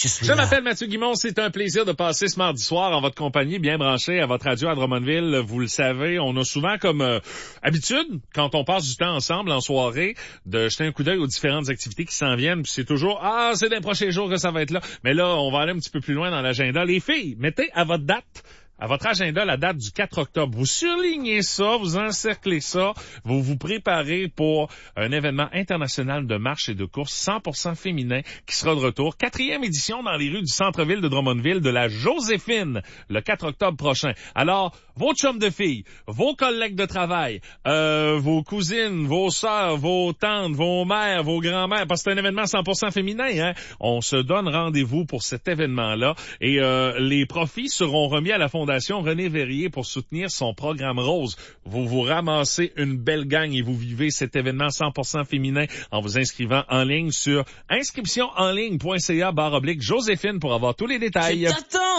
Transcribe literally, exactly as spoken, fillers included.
Je suis Je là. m'appelle Mathieu Guimond, c'est un plaisir de passer ce mardi soir en votre compagnie, bien branché à votre radio à Drummondville. Vous le savez, on a souvent comme euh, habitude, quand on passe du temps ensemble en soirée, de jeter un coup d'œil aux différentes activités qui s'en viennent. Puis c'est toujours, ah, c'est dans les prochains jours que ça va être là. Mais là, on va aller un petit peu plus loin dans l'agenda. Les filles, mettez à votre date, à votre agenda, la date du quatre octobre. Vous surlignez ça, vous encerclez ça, vous vous préparez pour un événement international de marche et de course cent pour cent féminin qui sera de retour. Quatrième édition dans les rues du centre-ville de Drummondville de la Joséphine, le quatre octobre prochain. Alors, vos chums de filles, vos collègues de travail, euh, vos cousines, vos sœurs, vos tantes, vos mères, vos grands-mères, parce que c'est un événement cent pour cent féminin, hein. On se donne rendez-vous pour cet événement-là et euh, les profits seront remis à la Fondation René Verrier pour soutenir son programme Rose. Vous vous ramassez une belle gang et vous vivez cet événement cent pour cent féminin en vous inscrivant en ligne sur inscription en ligne point c a barre oblique Joséphine pour avoir tous les détails.